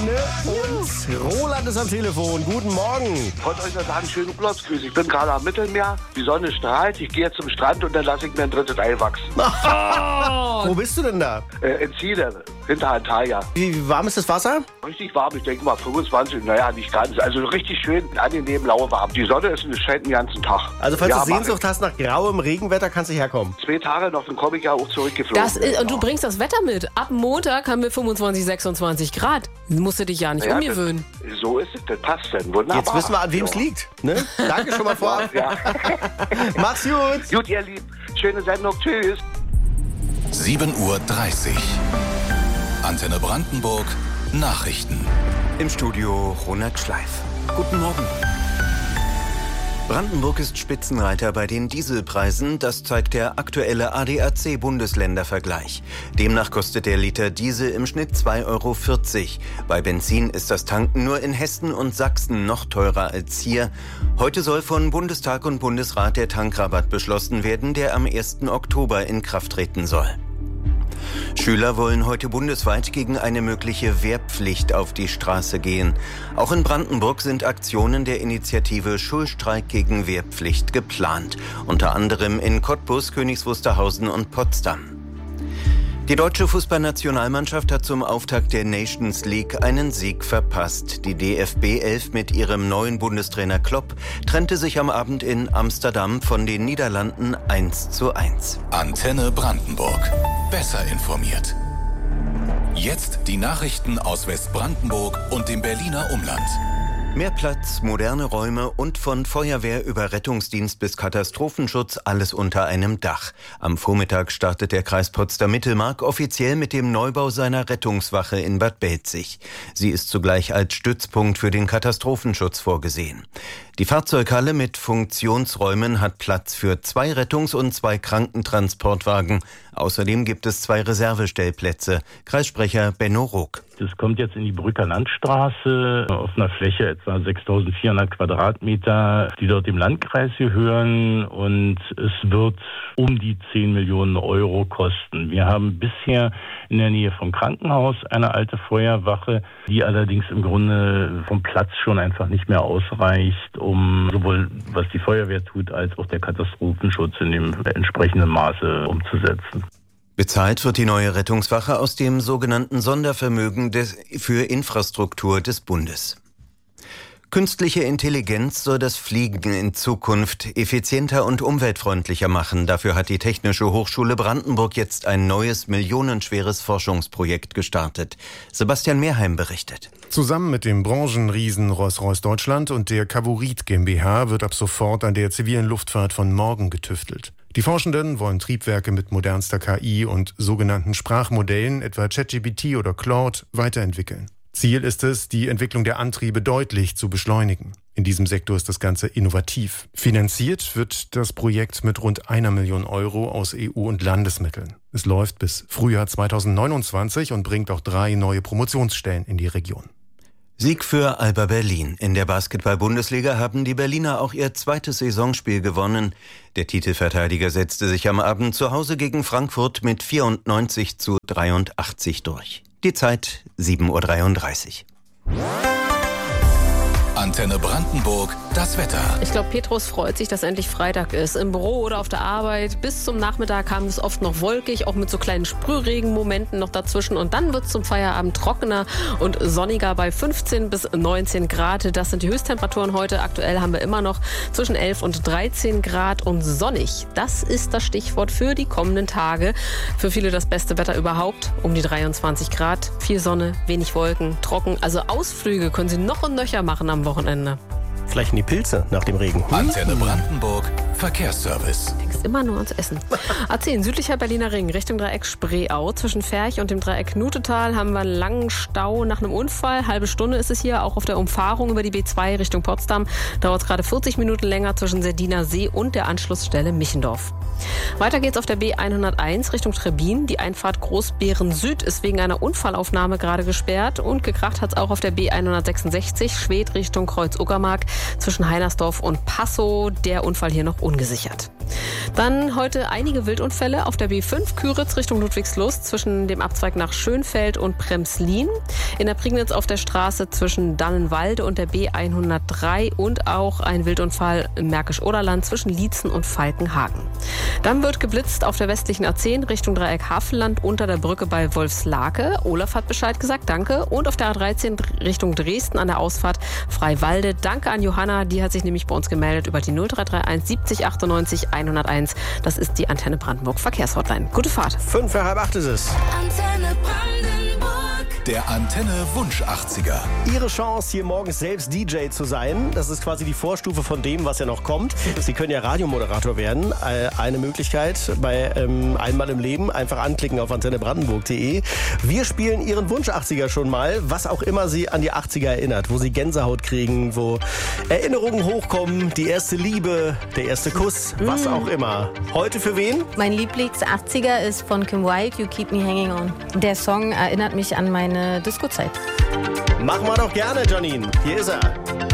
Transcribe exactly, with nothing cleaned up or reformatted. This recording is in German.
Anne und Roland ist am Telefon. Guten Morgen. Ich wollte euch noch sagen, schönen Urlaubsgrüße. Ich bin gerade am Mittelmeer, die Sonne strahlt, ich gehe jetzt zum Strand und dann lasse ich mir ein drittes Ei wachsen. Oh. Wo bist du denn da? Äh, in Ziele, hinter Antalya. Wie, wie warm ist das Wasser? Richtig warm, ich denke mal fünfundzwanzig, naja, nicht ganz. Also richtig schön, angenehm lauwarm. Die Sonne ist und es scheint den ganzen Tag. Also falls ja, du Sehnsucht hast nach grauem Regenwetter, kannst du herkommen. Zwei Tage noch, dann komme ich ja auch zurückgeflogen. Das ist, und du bringst das Wetter mit. Ab Montag haben wir fünfundzwanzig, sechsundzwanzig Grad. Musst du dich ja nicht ja, umgewöhnen. Das, so ist es, das passt dann. Wunderbar. Jetzt wissen wir, an wem es liegt. Ne? Danke schon mal vorab. Ja. Mach's gut. Gut, ihr Lieben. Schöne Sendung. Tschüss. sieben Uhr dreißig. Antenne Brandenburg. Nachrichten. Im Studio Ronald Schleif. Guten Morgen. Brandenburg ist Spitzenreiter bei den Dieselpreisen, das zeigt der aktuelle A D A C-Bundesländervergleich. Demnach kostet der Liter Diesel im Schnitt zwei Euro vierzig. Bei Benzin ist das Tanken nur in Hessen und Sachsen noch teurer als hier. Heute soll von Bundestag und Bundesrat der Tankrabatt beschlossen werden, der am ersten Oktober in Kraft treten soll. Schüler wollen heute bundesweit gegen eine mögliche Wehrpflicht auf die Straße gehen. Auch in Brandenburg sind Aktionen der Initiative Schulstreik gegen Wehrpflicht geplant. Unter anderem in Cottbus, Königs Wusterhausen und Potsdam. Die deutsche Fußballnationalmannschaft hat zum Auftakt der Nations League einen Sieg verpasst. Die D F B elf mit ihrem neuen Bundestrainer Klopp trennte sich am Abend in Amsterdam von den Niederlanden eins zu eins. Antenne Brandenburg. Besser informiert. Jetzt die Nachrichten aus Westbrandenburg und dem Berliner Umland. Mehr Platz, moderne Räume und von Feuerwehr über Rettungsdienst bis Katastrophenschutz alles unter einem Dach. Am Vormittag startet der Kreis Potsdam-Mittelmark offiziell mit dem Neubau seiner Rettungswache in Bad Belzig. Sie ist zugleich als Stützpunkt für den Katastrophenschutz vorgesehen. Die Fahrzeughalle mit Funktionsräumen hat Platz für zwei Rettungs- und zwei Krankentransportwagen. Außerdem gibt es zwei Reservestellplätze. Kreissprecher Benno Ruck. Das kommt jetzt in die Brücker Landstraße auf einer Fläche etwa sechstausendvierhundert Quadratmeter, die dort dem Landkreis gehören, und es wird um die zehn Millionen Euro kosten. Wir haben bisher in der Nähe vom Krankenhaus eine alte Feuerwache, die allerdings im Grunde vom Platz schon einfach nicht mehr ausreicht, um sowohl was die Feuerwehr tut, als auch der Katastrophenschutz in dem entsprechenden Maße umzusetzen. Bezahlt wird die neue Rettungswache aus dem sogenannten Sondervermögen des, für Infrastruktur des Bundes. Künstliche Intelligenz soll das Fliegen in Zukunft effizienter und umweltfreundlicher machen. Dafür hat die Technische Hochschule Brandenburg jetzt ein neues, millionenschweres Forschungsprojekt gestartet. Sebastian Mehrheim berichtet. Zusammen mit dem Branchenriesen Rolls-Royce Deutschland und der Cavurit GmbH wird ab sofort an der zivilen Luftfahrt von morgen getüftelt. Die Forschenden wollen Triebwerke mit modernster K I und sogenannten Sprachmodellen, etwa ChatGPT oder Claude, weiterentwickeln. Ziel ist es, die Entwicklung der Antriebe deutlich zu beschleunigen. In diesem Sektor ist das Ganze innovativ. Finanziert wird das Projekt mit rund einer Million Euro aus E U- und Landesmitteln. Es läuft bis Frühjahr zweitausendneunundzwanzig und bringt auch drei neue Promotionsstellen in die Region. Sieg für Alba Berlin. In der Basketball-Bundesliga haben die Berliner auch ihr zweites Saisonspiel gewonnen. Der Titelverteidiger setzte sich am Abend zu Hause gegen Frankfurt mit vierundneunzig zu dreiundachtzig durch. Die Zeit sieben Uhr dreiunddreißig. Antenne Brandenburg, das Wetter. Ich glaube, Petrus freut sich, dass endlich Freitag ist. Im Büro oder auf der Arbeit. Bis zum Nachmittag kam es oft noch wolkig, auch mit so kleinen Sprühregenmomenten noch dazwischen. Und dann wird es zum Feierabend trockener und sonniger bei fünfzehn bis neunzehn Grad. Das sind die Höchsttemperaturen heute. Aktuell haben wir immer noch zwischen elf und dreizehn Grad und sonnig. Das ist das Stichwort für die kommenden Tage. Für viele das beste Wetter überhaupt. Um die dreiundzwanzig Grad. Viel Sonne, wenig Wolken, trocken. Also Ausflüge können Sie noch und nöcher machen am Wochenende. Vielleicht in die Pilze nach dem Regen. Hm? Antenne Brandenburg, Verkehrsservice. Denkst immer nur ans Essen. A zehn, südlicher Berliner Ring, Richtung Dreieck Spreeau. Zwischen Ferch und dem Dreieck Nutetal haben wir einen langen Stau nach einem Unfall. Halbe Stunde ist es hier, auch auf der Umfahrung über die B zwei Richtung Potsdam. Dauert es gerade vierzig Minuten länger zwischen Serdiner See und der Anschlussstelle Michendorf. Weiter geht's auf der B hunderteins Richtung Trebin. Die Einfahrt Großbeeren Süd ist wegen einer Unfallaufnahme gerade gesperrt. Und gekracht hat's auch auf der B hundertsechsundsechzig Schwedt Richtung Kreuz-Uckermark zwischen Heinersdorf und Passow. Der Unfall hier noch ungesichert. Dann heute einige Wildunfälle auf der B fünf Küritz Richtung Ludwigslust zwischen dem Abzweig nach Schönfeld und Premslin. In der Prignitz auf der Straße zwischen Dannenwalde und der B hundertdrei und auch ein Wildunfall im Märkisch-Oderland zwischen Liezen und Falkenhagen. Dann wird geblitzt auf der westlichen A zehn Richtung Dreieck Havelland unter der Brücke bei Wolfslake. Olaf hat Bescheid gesagt, danke. Und auf der A dreizehn Richtung Dresden an der Ausfahrt Freiwalde. Danke an Johanna, die hat sich nämlich bei uns gemeldet über die null drei drei eins siebzig achtundneunzig hunderteins. Das ist die Antenne Brandenburg Verkehrshotline. Gute Fahrt. Fünf für halb acht ist es. Antenne Brandenburg. Der Antenne Wunsch achtziger. Ihre Chance, hier morgens selbst D J zu sein. Das ist quasi die Vorstufe von dem, was ja noch kommt. Sie können ja Radiomoderator werden. Eine Möglichkeit bei ähm, Einmal im Leben. Einfach anklicken auf antenne brandenburg punkt de. Wir spielen Ihren Wunsch achtziger schon mal. Was auch immer Sie an die achtziger erinnert. Wo Sie Gänsehaut kriegen, wo Erinnerungen hochkommen. Die erste Liebe, der erste Kuss, was auch immer. Heute für wen? Mein Lieblings-achtziger ist von Kim Wilde, You Keep Me Hanging On. Der Song erinnert mich an meine Disco-Zeit. Machen wir doch gerne, Janine. Hier ist er.